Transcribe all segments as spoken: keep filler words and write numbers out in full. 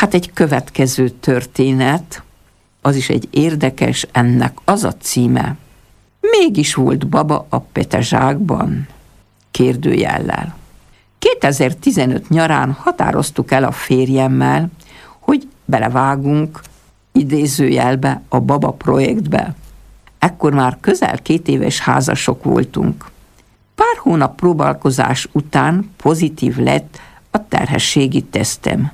hát egy következő történet, az is egy érdekes, ennek az a címe: Mégis volt baba a petezsákban? Kérdőjellel. kétezer-tizenöt nyarán határoztuk el a férjemmel, hogy belevágunk idézőjelbe a baba projektbe. Ekkor már közel két éves házasok voltunk. Pár hónap próbálkozás után pozitív lett a terhességi tesztem.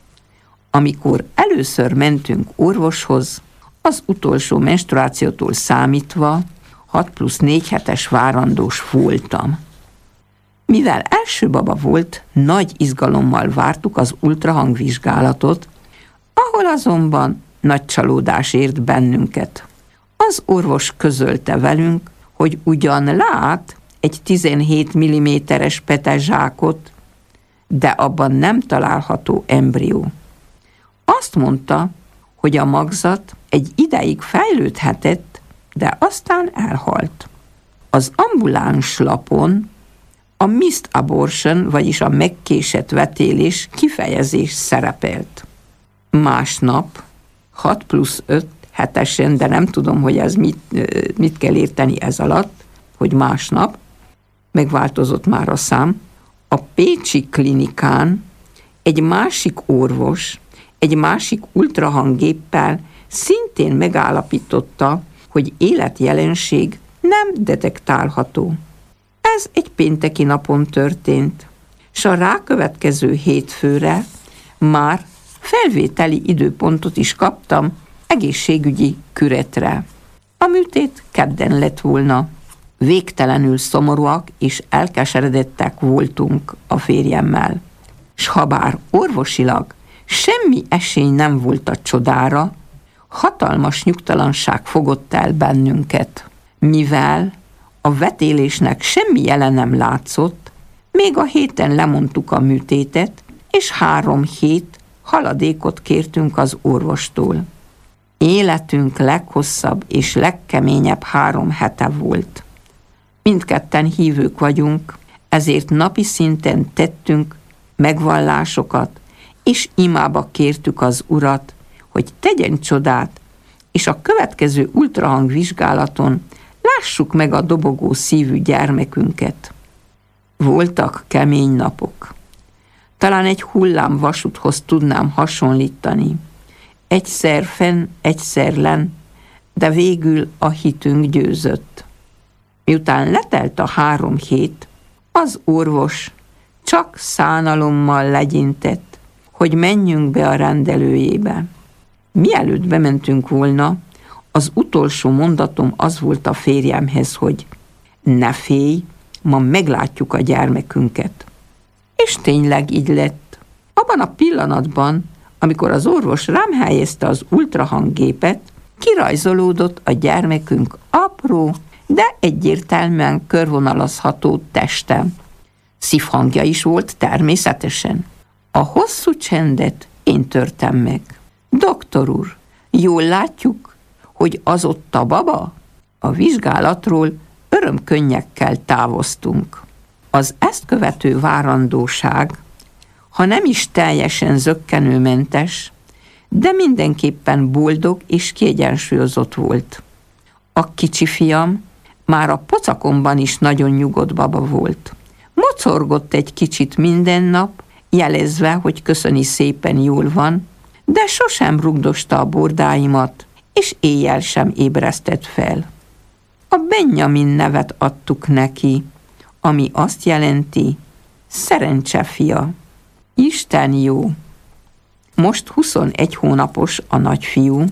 Amikor először mentünk orvoshoz, az utolsó menstruációtól számítva hat plusz négy hetes várandós voltam. Mivel első baba volt, nagy izgalommal vártuk az ultrahangvizsgálatot, ahol azonban nagy csalódás ért bennünket. Az orvos közölte velünk, hogy ugyan lát egy tizenhét milliméteres petezsákot, de abban nem található embrió. Azt mondta, hogy a magzat egy ideig fejlődhetett, de aztán elhalt. Az ambuláns lapon a missed abortion, vagyis a megkésett vetélés kifejezés szerepelt. Másnap, hat plusz öt hetesen, de nem tudom, hogy ez mit, mit kell érteni ez alatt, hogy másnap, megváltozott már a szám, a pécsi klinikán egy másik orvos, egy másik ultrahanggéppel szintén megállapította, hogy életjelenség nem detektálható. Ez egy pénteki napon történt, s a rákövetkező hétfőre már felvételi időpontot is kaptam egészségügyi küretre. A műtét kedden lett volna. Végtelenül szomorúak és elkeseredettek voltunk a férjemmel. S habár orvosilag semmi esély nem volt a csodára, hatalmas nyugtalanság fogott el bennünket. Mivel a vetélésnek semmi jele nem látszott, még a héten lemondtuk a műtétet, és három hét haladékot kértünk az orvostól. Életünk leghosszabb és legkeményebb három hete volt. Mindketten hívők vagyunk, ezért napi szinten tettünk megvallásokat, és imába kértük az Urat, hogy tegyen csodát, és a következő ultrahangvizsgálaton lássuk meg a dobogó szívű gyermekünket. Voltak kemény napok. Talán egy hullámvasúthoz tudnám hasonlítani. Egyszer fenn, egyszer len, de végül a hitünk győzött. Miután letelt a három hét, az orvos csak szánalommal legyintett, hogy menjünk be a rendelőjébe. Mielőtt bementünk volna, az utolsó mondatom az volt a férjemhez, hogy ne félj, ma meglátjuk a gyermekünket. És tényleg így lett. Abban a pillanatban, amikor az orvos rám helyezte az ultrahanggépet, kirajzolódott a gyermekünk apró, de egyértelműen körvonalazható teste. Szívhangja is volt természetesen. A hosszú csendet én törtem meg. Doktor úr, jól látjuk, hogy az ott a baba? A vizsgálatról örömkönnyekkel távoztunk. Az ezt követő várandóság, ha nem is teljesen zökkenőmentes, de mindenképpen boldog és kiegyensúlyozott volt. A kicsi fiam már a pocakomban is nagyon nyugodt baba volt. Mocorgott egy kicsit minden nap, jelezve, hogy köszöni szépen, jól van, de sosem rugdosta a bordáimat, és éjjel sem ébresztett fel. A Benjamin nevet adtuk neki, ami azt jelenti, szerencse fia. Isten jó! Most huszonegy hónapos a nagyfiú,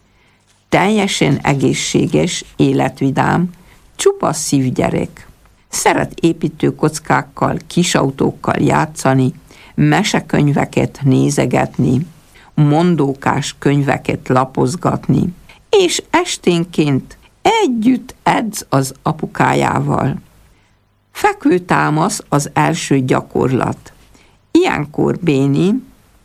teljesen egészséges, életvidám, csupasz szívgyerek. Szeret építőkockákkal, kisautókkal játszani, mesekönyveket nézegetni, mondókás könyveket lapozgatni, és esténként együtt edz az apukájával. Fekvőtámasz az első gyakorlat. Ilyenkor Béni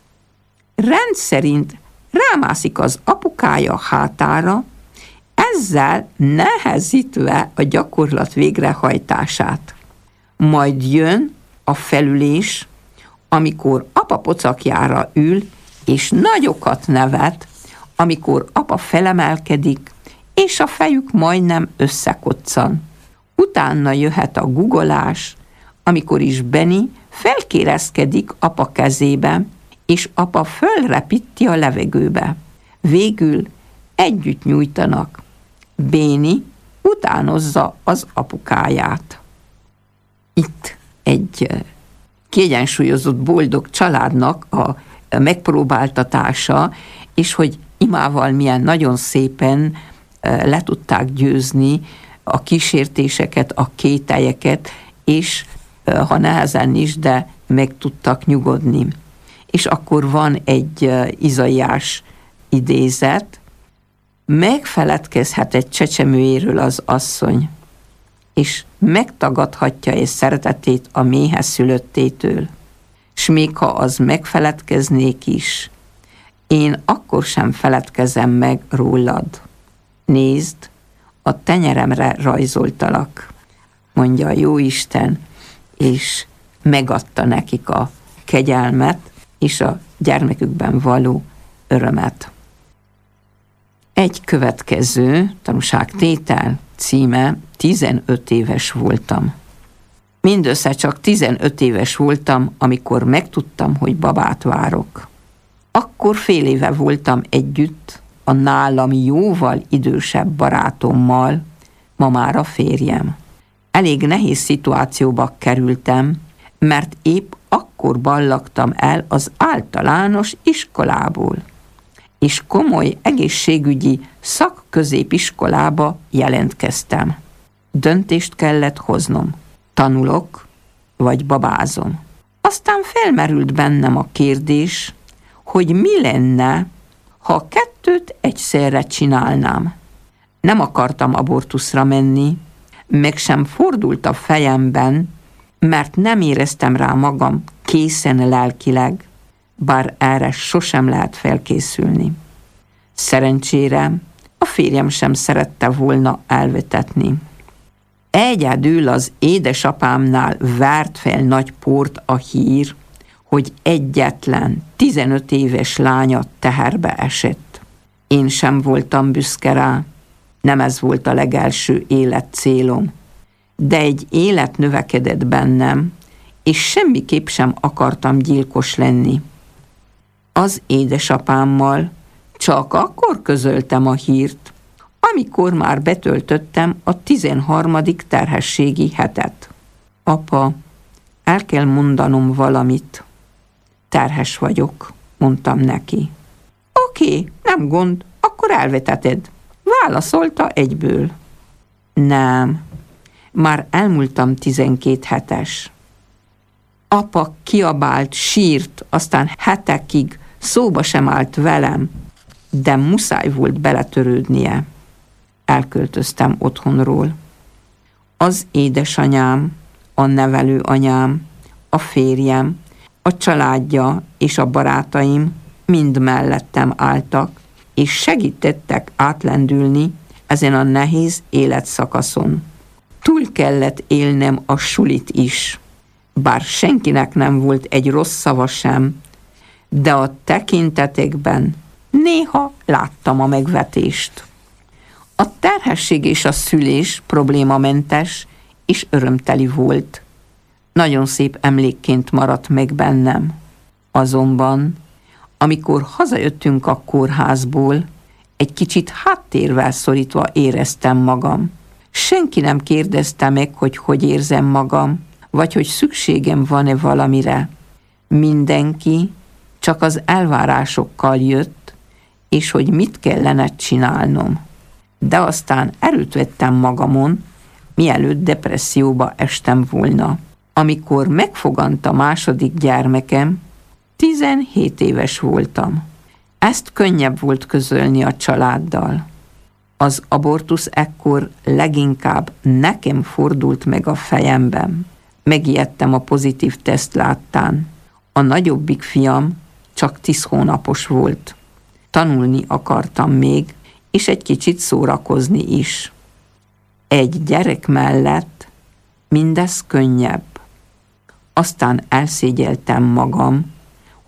rendszerint rámászik az apukája hátára, ezzel nehezítve a gyakorlat végrehajtását. Majd jön a felülés, amikor apa pocakjára ül, és nagyokat nevet, amikor apa felemelkedik, és a fejük majdnem összekoccan. Utána jöhet a guggolás, amikor is Benny felkérezkedik apa kezébe, és apa fölrepíti a levegőbe. Végül együtt nyújtanak. Béni utánozza az apukáját. Itt egy kiegyensúlyozott, boldog családnak a megpróbáltatása, és hogy imával milyen nagyon szépen le tudták győzni a kísértéseket, a kételyeket, és ha nehezen is, de meg tudtak nyugodni. És akkor van egy Izaiás idézet: megfeledkezhet egy csecsemőjéről az asszony, és megtagadhatja és szeretetét a méhes szülöttétől. S még ha az megfeledkeznék is, én akkor sem feledkezem meg rólad. Nézd, a tenyeremre rajzoltalak, mondja a Jóisten, és megadta nekik a kegyelmet és a gyermekükben való örömet. Egy következő tanúságtétel címe: tizenöt éves voltam. Mindössze csak tizenöt éves voltam, amikor megtudtam, hogy babát várok. Akkor fél éve voltam együtt a nálam jóval idősebb barátommal, ma már a férjem. Elég nehéz szituációba kerültem, mert épp akkor ballagtam el az általános iskolából, és komoly egészségügyi szakközépiskolába jelentkeztem. Döntést kellett hoznom: tanulok, vagy babázom. Aztán felmerült bennem a kérdés, hogy mi lenne, ha a kettőt egyszerre csinálnám. Nem akartam abortuszra menni, meg sem fordult a fejemben, mert nem éreztem rá magam készen lelkileg, bár erre sosem lehet felkészülni. Szerencsére a férjem sem szerette volna elvetetni. Egyedül az édesapámnál vert fel nagy port a hír, hogy egyetlen tizenöt éves lánya teherbe esett. Én sem voltam büszke rá, nem ez volt a legelső életcélom, de egy élet növekedett bennem, és semmiképp sem akartam gyilkos lenni. Az édesapámmal csak akkor közöltem a hírt, amikor már betöltöttem a tizenharmadik terhességi hetet. Apa, el kell mondanom valamit. Terhes vagyok, mondtam neki. Oké, nem gond, akkor elveteted, válaszolta egyből. Nem, már elmúltam tizenkét hetes. Apa kiabált, sírt, aztán hetekig szóba sem állt velem, de muszáj volt beletörődnie. Elköltöztem otthonról. Az édesanyám, a nevelőanyám, a férjem, a családja és a barátaim mind mellettem álltak, és segítettek átlendülni ezen a nehéz életszakaszon. Túl kellett élnem a sulit is, bár senkinek nem volt egy rossz szava sem, de a tekintetekben néha láttam a megvetést. A terhesség és a szülés problémamentes és örömteli volt. Nagyon szép emlékként maradt meg bennem. Azonban, amikor hazajöttünk a kórházból, egy kicsit háttérvel szorítva éreztem magam. Senki nem kérdezte meg, hogy hogy érzem magam, vagy hogy szükségem van-e valamire. Mindenki csak az elvárásokkal jött, és hogy mit kellene csinálnom. De aztán erőt vettem magamon, mielőtt depresszióba estem volna. Amikor megfogant a második gyermekem, tizenhét éves voltam. Ezt könnyebb volt közölni a családdal. Az abortusz ekkor leginkább nekem fordult meg a fejemben. Megijedtem a pozitív teszt láttán. A nagyobbik fiam csak tíz hónapos volt. Tanulni akartam még, és egy kicsit szórakozni is. Egy gyerek mellett mindez könnyebb. Aztán elszégyeltem magam,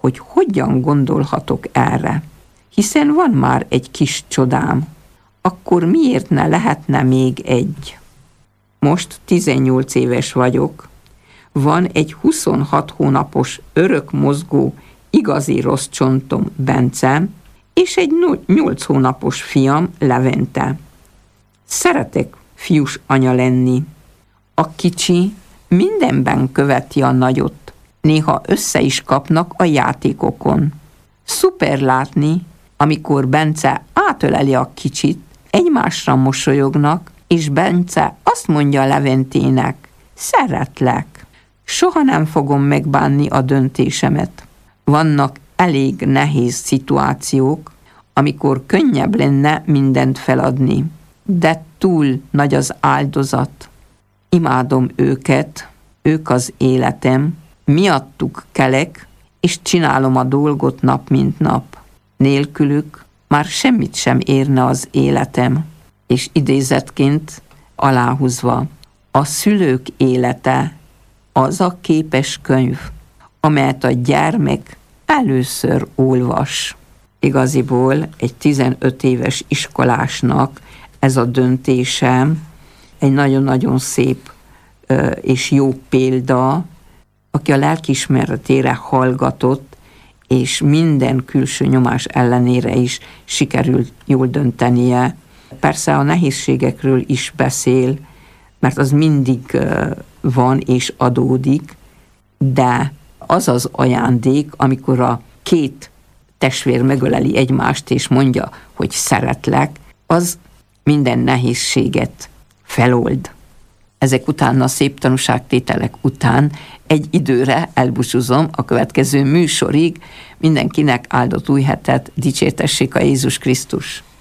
hogy hogyan gondolhatok erre, hiszen van már egy kis csodám, akkor miért ne lehetne még egy? Most tizennyolc éves vagyok, van egy huszonhat hónapos örökmozgó igazi rossz csontom Bence, és egy nyolc hónapos fiam Levente. Szeretek fiús anya lenni. A kicsi mindenben követi a nagyot, néha össze is kapnak a játékokon. Szuper látni, amikor Bence átöleli a kicsit, egymásra mosolyognak, és Bence azt mondja Leventének, szeretlek. Soha nem fogom megbánni a döntésemet. Vannak elég nehéz szituációk, amikor könnyebb lenne mindent feladni, de túl nagy az áldozat. Imádom őket, ők az életem, miattuk kelek, és csinálom a dolgot nap mint nap. Nélkülük már semmit sem érne az életem. És idézetként aláhúzva, a szülők élete az a képes könyv, amelyet a gyermek először olvas. Igaziból egy tizenöt éves iskolásnak ez a döntése egy nagyon-nagyon szép és jó példa, aki a lelkiismeretére hallgatott, és minden külső nyomás ellenére is sikerült jól döntenie. Persze a nehézségekről is beszél, mert az mindig van és adódik, de az az ajándék, amikor a két testvér megöleli egymást, és mondja, hogy szeretlek, az minden nehézséget felold. Ezek után, a szép tanúságtételek után egy időre elbúcsúzom a következő műsorig. Mindenkinek áldott új hetet, dicsértessék a Jézus Krisztus!